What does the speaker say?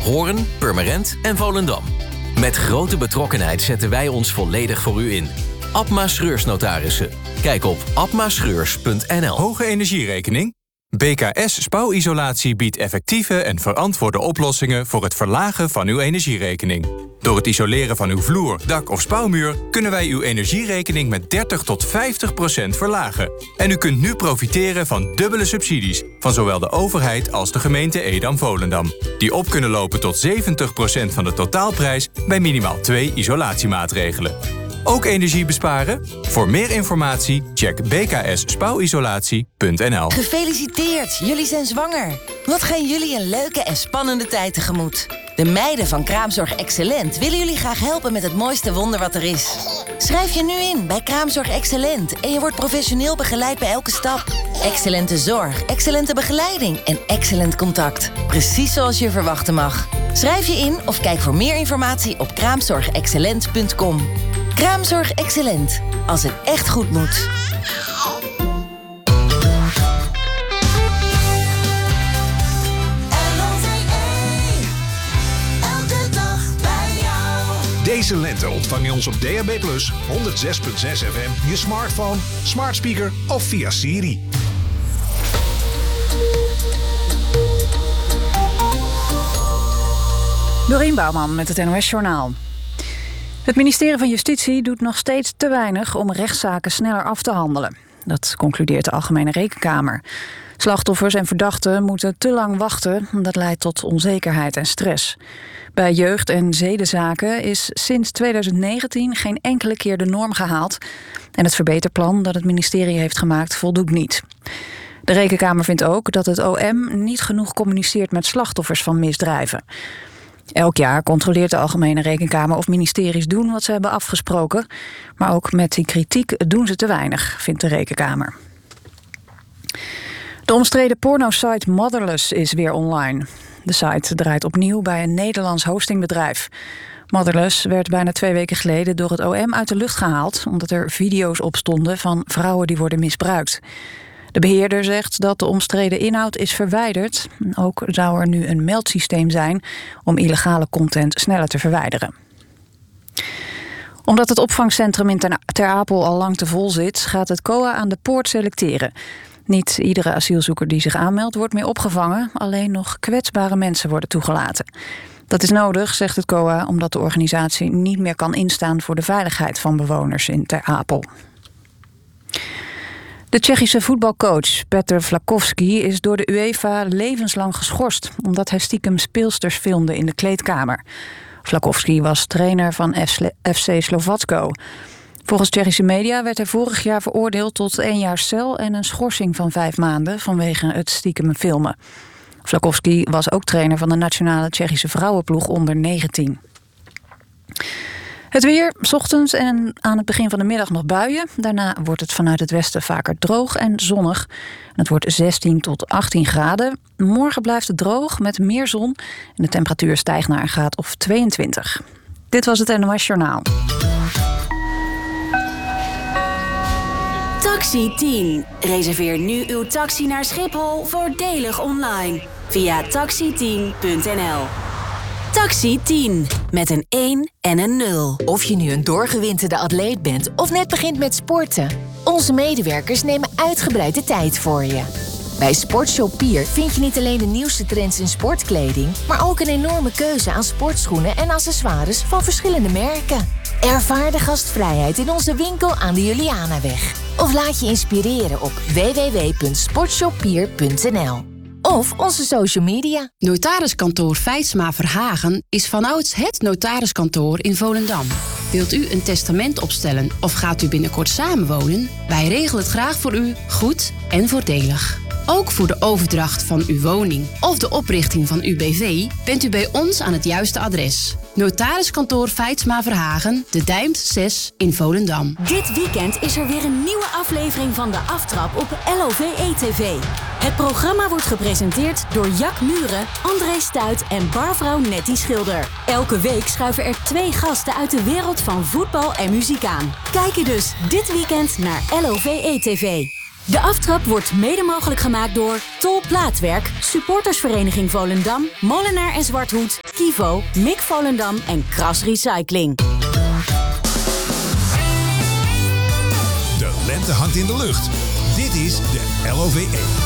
Hoorn, Purmerend en Volendam. Met grote betrokkenheid zetten wij ons volledig voor u in. Abma Schreursnotarissen. Kijk op abmaschreurs.nl. Hoge energierekening? BKS Spouwisolatie biedt effectieve en verantwoorde oplossingen voor het verlagen van uw energierekening. Door het isoleren van uw vloer, dak of spouwmuur kunnen wij uw energierekening met 30 tot 50% verlagen. En u kunt nu profiteren van dubbele subsidies van zowel de overheid als de gemeente Edam-Volendam, die op kunnen lopen tot 70% van de totaalprijs bij minimaal 2 isolatiemaatregelen. Ook energie besparen? Voor meer informatie check bksspouwisolatie.nl. Gefeliciteerd, jullie zijn zwanger. Wat gaan jullie een leuke en spannende tijd tegemoet. De meiden van Kraamzorg Excellent willen jullie graag helpen met het mooiste wonder wat er is. Schrijf je nu in bij Kraamzorg Excellent en je wordt professioneel begeleid bij elke stap. Excellente zorg, excellente begeleiding en excellent contact. Precies zoals je verwachten mag. Schrijf je in of kijk voor meer informatie op kraamzorgexcellent.com. Kraamzorg Excellent. Als het echt goed moet. Deze lente ontvang je ons op DAB+, 106.6 FM, je smartphone, smart speaker of via Siri. Dorien Bouwman met het NOS Journaal. Het ministerie van Justitie doet nog steeds te weinig om rechtszaken sneller af te handelen. Dat concludeert de Algemene Rekenkamer. Slachtoffers en verdachten moeten te lang wachten. Dat leidt tot onzekerheid en stress. Bij jeugd- en zedenzaken is sinds 2019 geen enkele keer de norm gehaald. En het verbeterplan dat het ministerie heeft gemaakt voldoet niet. De Rekenkamer vindt ook dat het OM niet genoeg communiceert met slachtoffers van misdrijven. Elk jaar controleert de Algemene Rekenkamer of ministeries doen wat ze hebben afgesproken. Maar ook met die kritiek doen ze te weinig, vindt de Rekenkamer. De omstreden pornosite Motherless is weer online. De site draait opnieuw bij een Nederlands hostingbedrijf. Motherless werd bijna 2 weken geleden door het OM uit de lucht gehaald, omdat er video's op stonden van vrouwen die worden misbruikt. De beheerder zegt dat de omstreden inhoud is verwijderd. Ook zou er nu een meldsysteem zijn om illegale content sneller te verwijderen. Omdat het opvangcentrum in Ter Apel al lang te vol zit, gaat het COA aan de poort selecteren. Niet iedere asielzoeker die zich aanmeldt wordt meer opgevangen. Alleen nog kwetsbare mensen worden toegelaten. Dat is nodig, zegt het COA, omdat de organisatie niet meer kan instaan voor de veiligheid van bewoners in Ter Apel. De Tsjechische voetbalcoach Petr Vlachovský is door de UEFA levenslang geschorst, omdat hij stiekem speelsters filmde in de kleedkamer. Vlachovský was trainer van FC Slovatsko. Volgens Tsjechische media werd hij vorig jaar veroordeeld tot 1 jaar cel en een schorsing van 5 maanden vanwege het stiekem filmen. Vlachovský was ook trainer van de nationale Tsjechische vrouwenploeg onder 19. Het weer, 's ochtends en aan het begin van de middag nog buien. Daarna wordt het vanuit het westen vaker droog en zonnig. Het wordt 16 tot 18 graden. Morgen blijft het droog met meer zon. En de temperatuur stijgt naar een graad of 22. Dit was het NOS Journaal. Taxi 10. Reserveer nu uw taxi naar Schiphol voordelig online. Via taxi10.nl. Taxi 10. Met een 1 en een 0. Of je nu een doorgewinterde atleet bent of net begint met sporten. Onze medewerkers nemen uitgebreid de tijd voor je. Bij Sportshop Pier vind je niet alleen de nieuwste trends in sportkleding, maar ook een enorme keuze aan sportschoenen en accessoires van verschillende merken. Ervaar de gastvrijheid in onze winkel aan de Julianaweg. Of laat je inspireren op www.sportshoppier.nl. Of onze social media. Notariskantoor Feitsma Verhagen is vanouds het notariskantoor in Volendam. Wilt u een testament opstellen of gaat u binnenkort samenwonen? Wij regelen het graag voor u, goed en voordelig. Ook voor de overdracht van uw woning of de oprichting van uw BV bent u bij ons aan het juiste adres. Notariskantoor Feitsma Verhagen, de Dijmt 6 in Volendam. Dit weekend is er weer een nieuwe aflevering van De Aftrap op LOVE TV. Het programma wordt gepresenteerd door Jack Muren, André Stuit en barvrouw Nettie Schilder. Elke week schuiven er 2 gasten uit de wereld van voetbal en muziek aan. Kijk je dus dit weekend naar LOVE TV. De aftrap wordt mede mogelijk gemaakt door Tol Plaatwerk, Supportersvereniging Volendam, Molenaar en Zwarthoed, Kivo, MIC Volendam en Kras Recycling. De lente hangt in de lucht. Dit is de LOVE.